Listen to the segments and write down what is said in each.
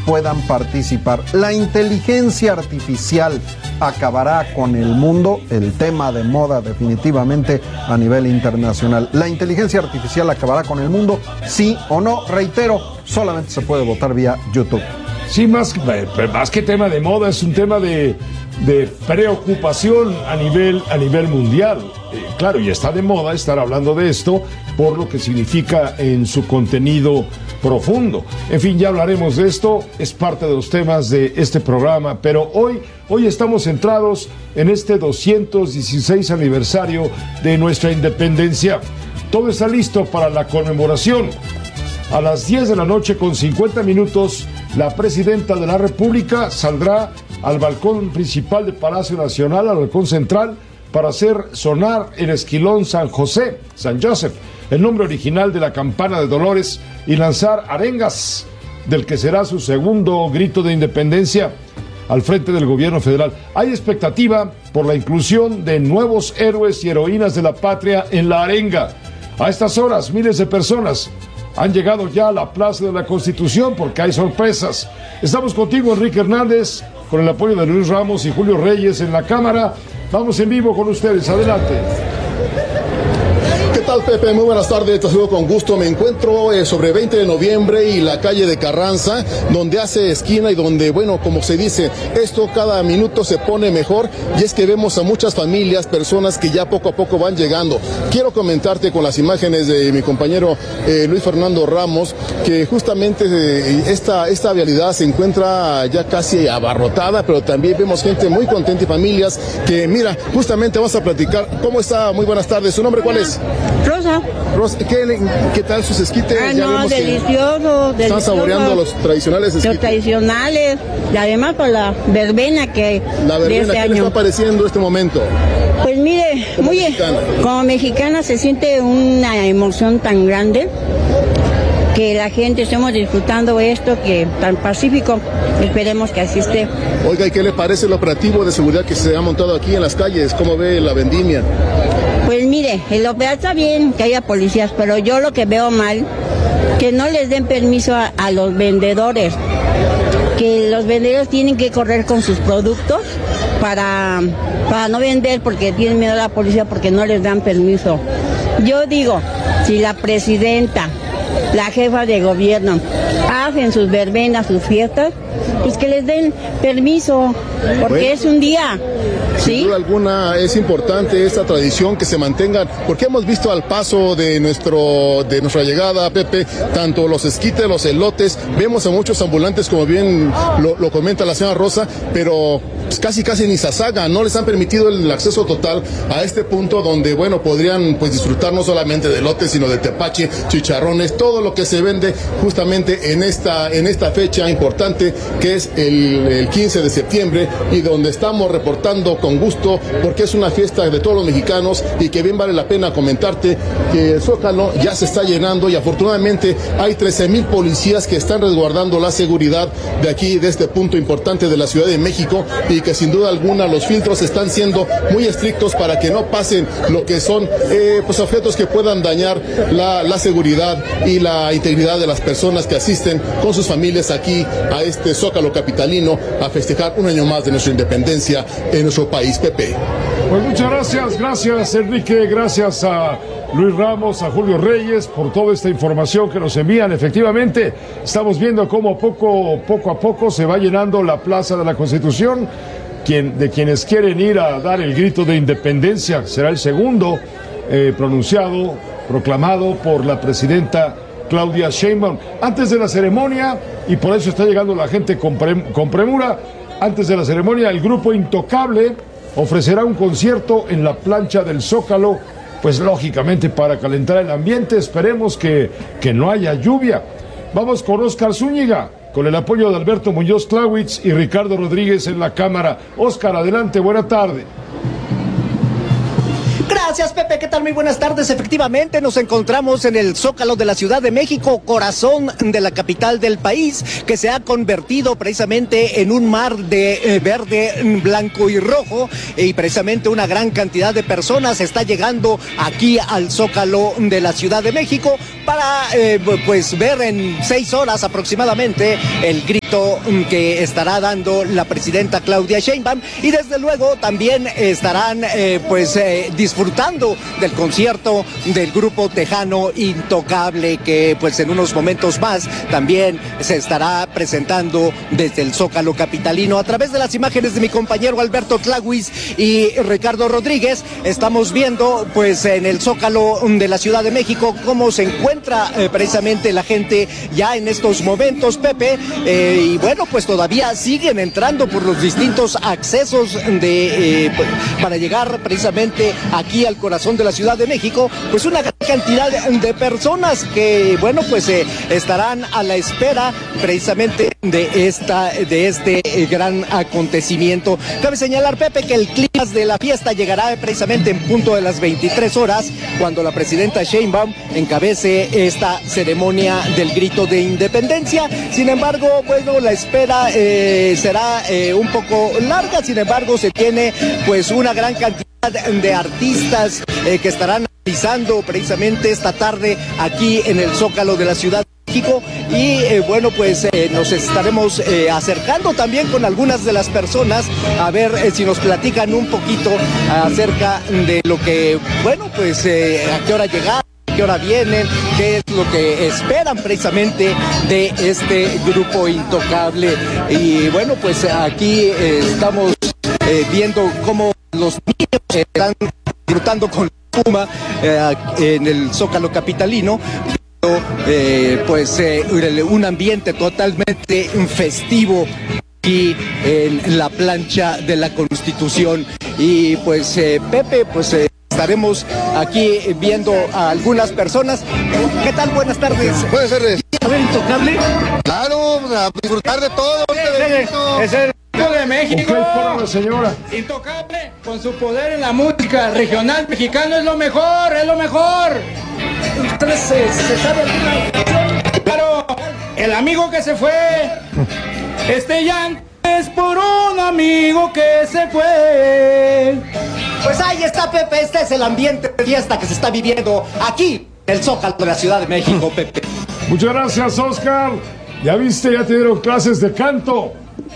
puedan participar. La inteligencia artificial acabará con el mundo, el tema de moda definitivamente a nivel internacional. La inteligencia artificial acabará con el mundo, sí o no, reitero, solamente se puede votar vía YouTube. Sí, más que tema de moda, es un tema de preocupación a nivel mundial. Claro, y está de moda estar hablando de esto por lo que significa en su contenido profundo. En fin, ya hablaremos de esto, es parte de los temas de este programa, pero hoy estamos centrados en este 216 aniversario de nuestra independencia. Todo está listo para la conmemoración. A las 10 de la noche con 50 minutos, la presidenta de la República saldrá al balcón principal del Palacio Nacional, al balcón central, para hacer sonar el esquilón San Joseph, el nombre original de la campana de Dolores, y lanzar arengas del que será su segundo grito de independencia al frente del gobierno federal. Hay expectativa por la inclusión de nuevos héroes y heroínas de la patria en la arenga. A estas horas, miles de personas han llegado ya a la Plaza de la Constitución porque hay sorpresas. Estamos contigo, Enrique Hernández, con el apoyo de Luis Ramos y Julio Reyes en la cámara. Vamos en vivo con ustedes, adelante. ¿Qué tal, Pepe? Muy buenas tardes, te saludo con gusto. Me encuentro sobre 20 de noviembre y la calle de Carranza, donde hace esquina y donde, bueno, como se dice, esto cada minuto se pone mejor, y es que vemos a muchas familias, personas que ya poco a poco van llegando. Quiero comentarte con las imágenes de mi compañero Luis Fernando Ramos, que justamente esta vialidad se encuentra ya casi abarrotada, pero también vemos gente muy contenta y familias que, mira, justamente vamos a platicar. ¿Cómo está? Muy buenas tardes. ¿Su nombre cuál es? Rosa. ¿Qué tal sus esquites? Ya vemos delicioso. Están saboreando los tradicionales esquites. Los tradicionales, y además por la verbena que la verbena, de este ¿qué año le está pareciendo este momento? Pues mire, como mexicana se siente una emoción tan grande que la gente estemos disfrutando esto que tan pacífico. Esperemos que así esté. Oiga, ¿y qué le parece el operativo de seguridad que se ha montado aquí en las calles? ¿Cómo ve la vendimia? Pues mire, el operativo está bien que haya policías, pero yo lo que veo mal, que no les den permiso a los vendedores, que los vendedores tienen que correr con sus productos para no vender porque tienen miedo a la policía porque no les dan permiso. Yo digo, si la presidenta, la jefa de gobierno, hacen sus verbenas, sus fiestas, pues que les den permiso, porque es un día. ¿Sí? Sin duda alguna es importante esta tradición que se mantenga, porque hemos visto al paso de nuestra llegada, Pepe, tanto los esquites, los elotes, vemos a muchos ambulantes, como bien lo comenta la señora Rosa, pero pues casi ni Sasaga, no les han permitido el acceso total a este punto donde, bueno, podrían pues disfrutar no solamente de elotes, sino de tepache, chicharrones, todo lo que se vende justamente en esta fecha importante que es el 15 de septiembre, y donde estamos reportando con gusto porque es una fiesta de todos los mexicanos, y que bien vale la pena comentarte que el Zócalo ya se está llenando, y afortunadamente hay 13,000 policías que están resguardando la seguridad de aquí, de este punto importante de la Ciudad de México, y que sin duda alguna los filtros están siendo muy estrictos para que no pasen lo que son pues objetos que puedan dañar la seguridad y la integridad de las personas que asisten con sus familias aquí a este Zócalo capitalino a festejar un año más de nuestra independencia en nuestro país, Pepe. Pues muchas gracias Enrique, gracias a Luis Ramos, a Julio Reyes por toda esta información que nos envían. Efectivamente, estamos viendo cómo poco a poco se va llenando la Plaza de la Constitución, de quienes quieren ir a dar el grito de independencia. Será el segundo proclamado por la presidenta Claudia Sheinbaum. Antes de la ceremonia, y por eso está llegando la gente con premura, antes de la ceremonia, el grupo Intocable ofrecerá un concierto en la plancha del Zócalo, pues lógicamente para calentar el ambiente. Esperemos que no haya lluvia. Vamos con Oscar Zúñiga, con el apoyo de Alberto Muñoz Clawitz y Ricardo Rodríguez en la cámara. Oscar, adelante, buena tarde. Gracias, Pepe, ¿qué tal? Muy buenas tardes. Efectivamente, nos encontramos en el Zócalo de la Ciudad de México, corazón de la capital del país, que se ha convertido precisamente en un mar de verde, blanco y rojo, y precisamente una gran cantidad de personas está llegando aquí al Zócalo de la Ciudad de México para pues ver en 6 horas aproximadamente el grito grito que estará dando la presidenta Claudia Sheinbaum, y desde luego también estarán disfrutando del concierto del grupo tejano Intocable, que pues en unos momentos más también se estará presentando desde el Zócalo capitalino. A través de las imágenes de mi compañero Alberto Tlahuis y Ricardo Rodríguez, estamos viendo pues en el Zócalo de la Ciudad de México cómo se encuentra precisamente la gente ya en estos momentos, Pepe, y bueno, pues todavía siguen entrando por los distintos accesos para llegar precisamente aquí al corazón de la Ciudad de México, pues una gran cantidad de personas que, bueno, pues estarán a la espera precisamente de este gran acontecimiento. Cabe señalar, Pepe, que el clima de la fiesta llegará precisamente en punto de las 23 horas, cuando la presidenta Sheinbaum encabece esta ceremonia del grito de independencia. Sin embargo, bueno, la espera será un poco larga. Sin embargo, se tiene pues una gran cantidad de artistas que estarán realizando precisamente esta tarde aquí en el Zócalo de la Ciudad de México, y bueno, pues nos estaremos acercando también con algunas de las personas a ver si nos platican un poquito acerca de lo que, bueno, pues a qué hora llegar, a qué hora vienen, qué es lo que esperan precisamente de este grupo Intocable. Y bueno, pues aquí estamos viendo cómo los niños están disfrutando con la Puma en el Zócalo capitalino. Un ambiente totalmente festivo aquí en la plancha de la Constitución. Y pues Pepe, pues estaremos aquí viendo a algunas personas. ¿Qué tal? Buenas tardes. Buenas tardes. A ver, Intocable. Claro, a disfrutar de todo. Es el de México. Ok, señora. Intocable, con su poder en la música regional mexicano, es lo mejor, es lo mejor. Entonces, ¿se sabe alguna canción? Claro, el amigo que se fue, este llanto es por un amigo que se fue. Pues ahí está, Pepe, este es el ambiente de fiesta que se está viviendo aquí en el Zócalo de la Ciudad de México, Pepe. Muchas gracias, Oscar. Ya viste, ya te dieron clases de canto.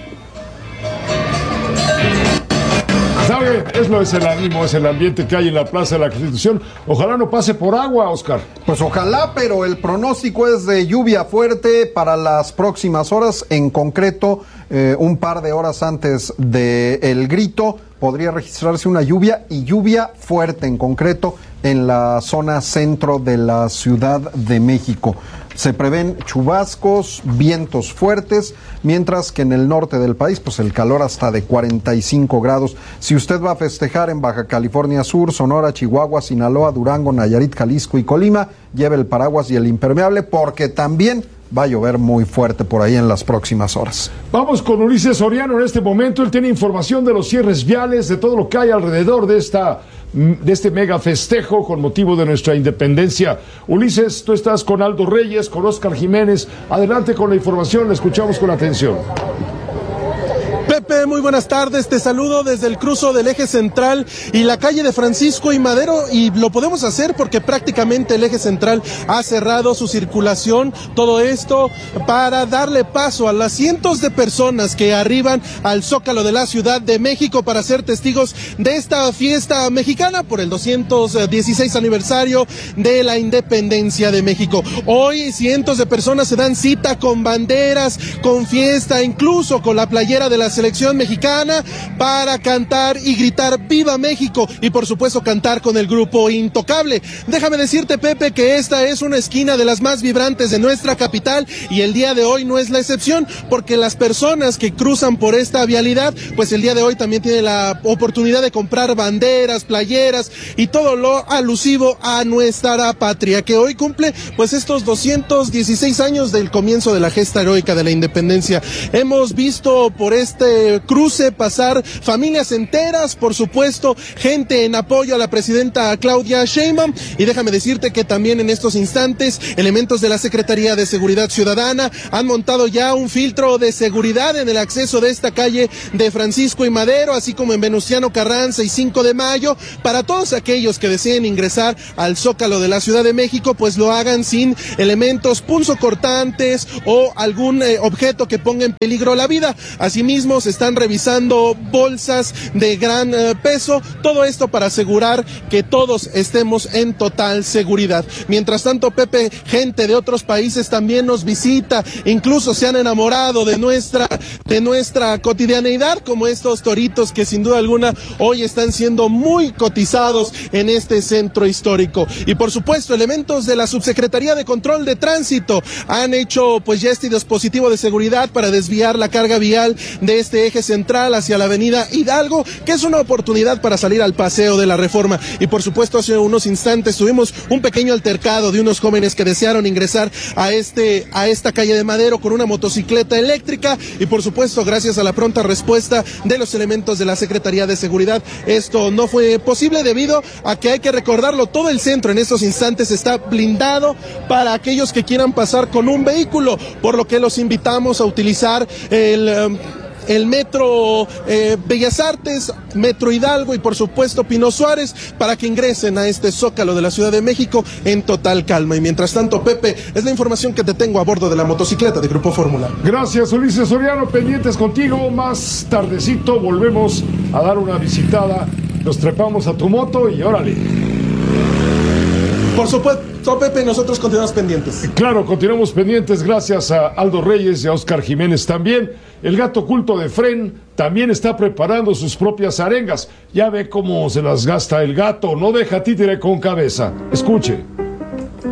¿Sabe? Es el ánimo, es el ambiente que hay en la Plaza de la Constitución. Ojalá no pase por agua, Oscar. Pues ojalá, pero el pronóstico es de lluvia fuerte para las próximas horas. En concreto, un par de horas antes del grito podría registrarse una lluvia, y lluvia fuerte en concreto en la zona centro de la Ciudad de México. Se prevén chubascos, vientos fuertes, mientras que en el norte del país, pues el calor hasta de 45 grados. Si usted va a festejar en Baja California Sur, Sonora, Chihuahua, Sinaloa, Durango, Nayarit, Jalisco y Colima, lleve el paraguas y el impermeable, porque también va a llover muy fuerte por ahí en las próximas horas. Vamos con Ulises Soriano en este momento. Él tiene información de los cierres viales, de todo lo que hay alrededor de este mega festejo con motivo de nuestra independencia. Ulises, tú estás con Aldo Reyes, con Oscar Jiménez. Adelante con la información, la escuchamos con atención. Pepe, muy buenas tardes, te saludo desde el cruzo del eje central y la calle de Francisco y Madero, y lo podemos hacer porque prácticamente el eje central ha cerrado su circulación, todo esto para darle paso a las cientos de personas que arriban al Zócalo de la Ciudad de México para ser testigos de esta fiesta mexicana por el 216 aniversario de la independencia de México. Hoy cientos de personas se dan cita con banderas, con fiesta, incluso con la playera de la selección mexicana, para cantar y gritar ¡Viva México! Y por supuesto cantar con el grupo Intocable. Déjame decirte, Pepe, que esta es una esquina de las más vibrantes de nuestra capital, y el día de hoy no es la excepción, porque las personas que cruzan por esta vialidad, pues el día de hoy también tienen la oportunidad de comprar banderas, playeras y todo lo alusivo a nuestra patria, que hoy cumple pues estos 216 años del comienzo de la gesta heroica de la independencia. Hemos visto por este cruce pasar familias enteras, por supuesto, gente en apoyo a la presidenta Claudia Sheinbaum. Y déjame decirte que también en estos instantes elementos de la Secretaría de Seguridad Ciudadana han montado ya un filtro de seguridad en el acceso de esta calle de Francisco y Madero, así como en Venustiano Carranza y 5 de Mayo, para todos aquellos que deseen ingresar al Zócalo de la Ciudad de México, pues lo hagan sin elementos punzocortantes o algún objeto que ponga en peligro la vida. Asimismo, se están revisando bolsas de gran peso, todo esto para asegurar que todos estemos en total seguridad. Mientras tanto, Pepe, gente de otros países también nos visita, incluso se han enamorado de nuestra cotidianeidad, como estos toritos que sin duda alguna hoy están siendo muy cotizados en este centro histórico. Y por supuesto, elementos de la Subsecretaría de Control de Tránsito han hecho pues ya este dispositivo de seguridad para desviar la carga vial de este eje central hacia la avenida Hidalgo, que es una oportunidad para salir al Paseo de la Reforma. Y por supuesto, hace unos instantes tuvimos un pequeño altercado de unos jóvenes que desearon ingresar a esta calle de Madero con una motocicleta eléctrica, y por supuesto, gracias a la pronta respuesta de los elementos de la Secretaría de Seguridad, esto no fue posible debido a que, hay que recordarlo, todo el centro en estos instantes está blindado para aquellos que quieran pasar con un vehículo, por lo que los invitamos a utilizar el metro Bellas Artes, metro Hidalgo y por supuesto Pino Suárez, para que ingresen a este Zócalo de la Ciudad de México en total calma. Y mientras tanto, Pepe, es la información que te tengo a bordo de la motocicleta de Grupo Fórmula. Gracias, Ulises Soriano, pendientes contigo. Más tardecito volvemos a dar una visitada, nos trepamos a tu moto y órale. Por supuesto, Pepe, nosotros continuamos pendientes. Claro, continuamos pendientes, gracias a Aldo Reyes y a Oscar Jiménez también. El gato oculto de Fren también está preparando sus propias arengas. Ya ve cómo se las gasta el gato, no deja títere con cabeza. Escuche.